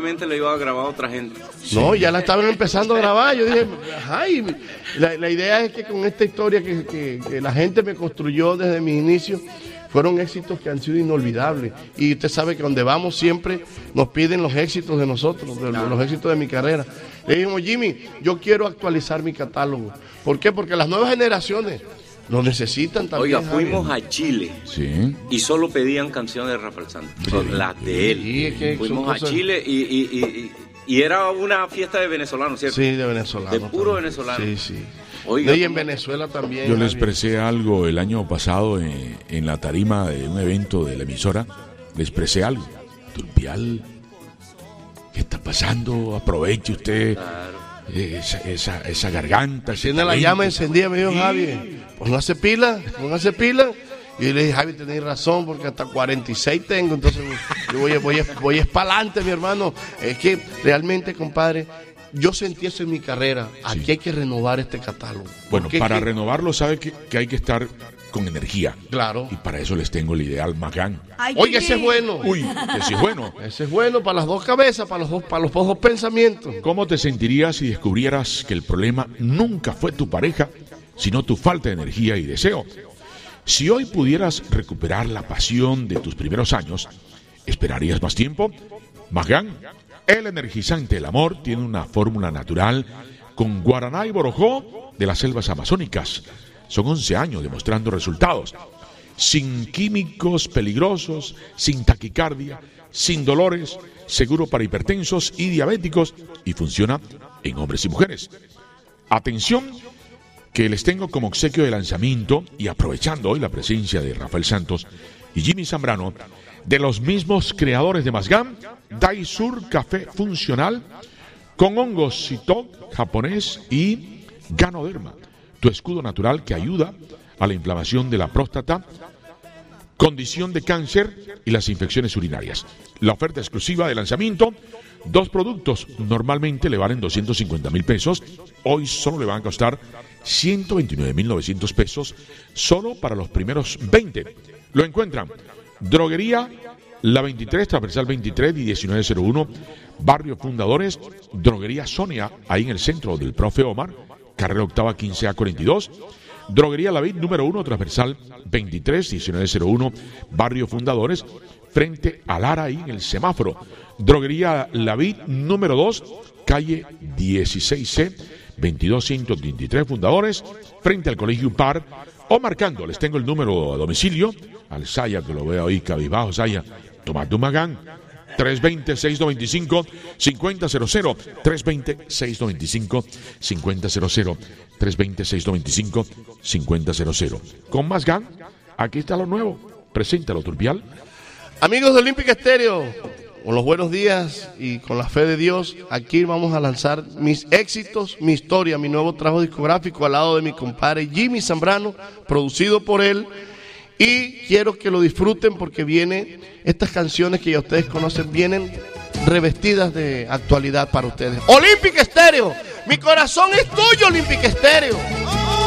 probablemente le iba a grabar a otra gente. No, ya la estaban empezando a grabar. Yo dije, ay, la idea es que con esta historia que la gente me construyó desde mis inicios, fueron éxitos que han sido inolvidables. Y usted sabe que donde vamos siempre nos piden los éxitos de nosotros, los éxitos de mi carrera. Le dijimos, Jimmy, yo quiero actualizar mi catálogo. ¿Por qué? Porque las nuevas generaciones lo necesitan también. Oiga, fuimos a Chile y solo pedían canciones de Rafael Santos, las de él. Sí, es que fuimos a Chile y era una fiesta de venezolanos, ¿cierto? Sí, de venezolanos. De puro venezolano. Sí, sí. Oiga, y en Venezuela también. Yo le expresé algo el año pasado en la tarima de un evento de la emisora. Le expresé algo. Turpial, ¿qué está pasando? Aproveche usted esa garganta. Tiene la llama encendida, me dijo Javi. Póngase pila. Y yo le dije, Javi, tenéis razón, porque hasta 46 tengo. Entonces yo voy para adelante, mi hermano. Es que realmente, compadre, yo sentí eso en mi carrera. Aquí hay que renovar este catálogo. Bueno, para renovarlo, sabe que hay que estar con energía. Claro. Y para eso les tengo el ideal Magán. Oye, ese es bueno. Uy, ese es bueno. Ese es bueno para las dos cabezas, para los dos pensamientos. ¿Cómo te sentirías si descubrieras que el problema nunca fue tu pareja, sino tu falta de energía y deseo? Si hoy pudieras recuperar la pasión de tus primeros años, ¿esperarías más tiempo? Magán, el energizante del amor, tiene una fórmula natural con guaraná y borojó de las selvas amazónicas. Son 11 años demostrando resultados. Sin químicos peligrosos, sin taquicardia, sin dolores, seguro para hipertensos y diabéticos, y funciona en hombres y mujeres. Atención, que les tengo como obsequio de lanzamiento, y aprovechando hoy la presencia de Rafael Santos y Jimmy Zambrano, de los mismos creadores de Mazgam, Daisur Café Funcional con hongos Citok japonés y Ganoderma, tu escudo natural que ayuda a la inflamación de la próstata, condición de cáncer y las infecciones urinarias. La oferta exclusiva de lanzamiento, 2 productos normalmente le valen 250,000 pesos, hoy solo le van a costar 129,900 pesos, solo para los primeros 20. Lo encuentran Droguería La 23, Transversal 23 y 1901, Barrio Fundadores, Droguería Sonia, ahí en el centro del Profe Omar, carrera octava 15A42, Droguería La Vid número 1, Transversal 23, 1901, Barrio Fundadores, frente a Lara, ahí en el semáforo, Droguería La Vid número 2, calle 16C, 2223 Fundadores, frente al Colegio Par, o marcando, les tengo el número a domicilio, al Saya, que lo veo ahí cabizbajo, Saya, tomate un Magán, 320-695-5000, 320-695-5000, 320-695-5000. Con Mazgam, aquí está lo nuevo, preséntalo, Turpial. Amigos de Olímpica Estéreo, con los buenos días y con la fe de Dios, aquí vamos a lanzar mis éxitos, mi historia, mi nuevo trabajo discográfico al lado de mi compadre Jimmy Zambrano, producido por él. Y quiero que lo disfruten porque vienen estas canciones que ya ustedes conocen, vienen revestidas de actualidad para ustedes. Olímpica Estéreo, mi corazón es tuyo, Olímpica Estéreo.